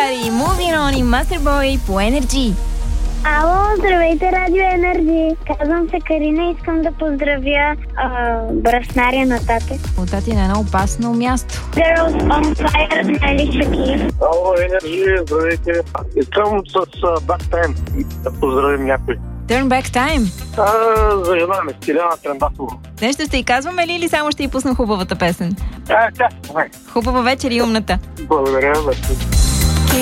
Стари, Moving On и Masterboy по Energy. Ало, здравейте, Радио Енерджи. Казвам се Карина и искам да поздравя браснаря на тате. От тати на едно опасно място. Girls on Fire на Алиша Киев. Ало, Енерджи, здравейте. Искам с Back Time да поздравим някой. Turn Back Time. За жена ми, Стиляна Трендасова. Нещо ще й казваме ли или само ще й пусна хубавата песен? Тя. Хубава вечер и умната. Благодаря.